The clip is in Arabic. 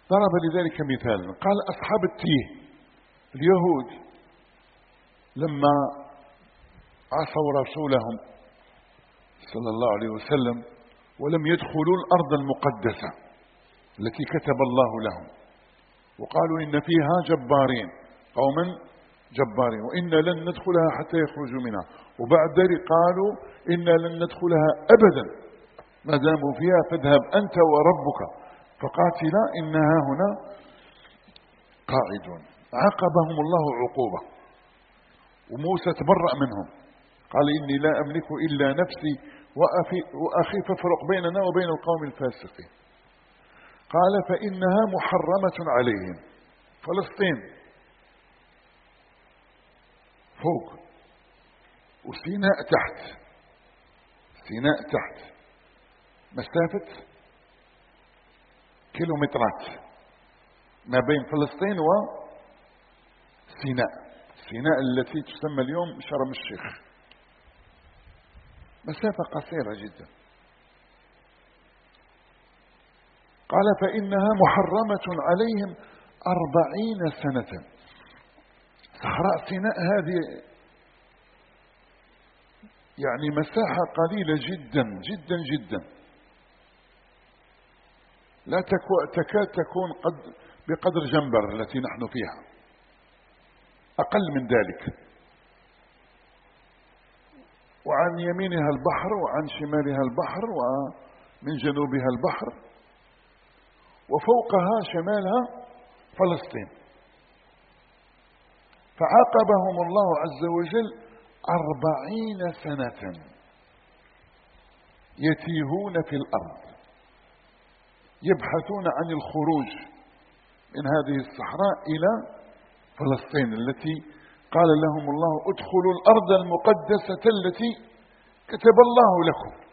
ضرب لذلك مثالا، قال أصحاب التيه اليهود لما عصوا رسولهم صلى الله عليه وسلم ولم يدخلوا الأرض المقدسة التي كتب الله لهم، وقالوا إن فيها جبارين، قوما جبارين، وإنا لن ندخلها حتى يخرجوا منها، وبعد ذلك قالوا إنا لن ندخلها أبدا ما داموا فيها، فاذهب أنت وربك فقاتلا إنها هنا قاعدون. عاقبهم الله عقوبة، وموسى تبرأ منهم، قال إني لا أملك إلا نفسي وأخي فافرق بيننا وبين القوم الفاسقين. قال فإنها محرمة عليهم، فلسطين فوق وسيناء تحت، سيناء تحت مسافة كيلومترات ما بين فلسطين وسيناء، سيناء التي تسمى اليوم شرم الشيخ، مسافة قصيرة جدا. قال فإنها محرمة عليهم 40 سنة. صحراء سيناء هذه يعني مساحة قليلة جدا جدا جدا، لا تكاد تكون بقدر جنبر التي نحن فيها، أقل من ذلك، وعن يمينها البحر وعن شمالها البحر ومن جنوبها البحر، وفوقها شمالها فلسطين. فعاقبهم الله عز وجل 40 سنة يتيهون في الأرض يبحثون عن الخروج من هذه الصحراء إلى فلسطين التي قال لهم الله ادخلوا الأرض المقدسة التي كتب الله لكم.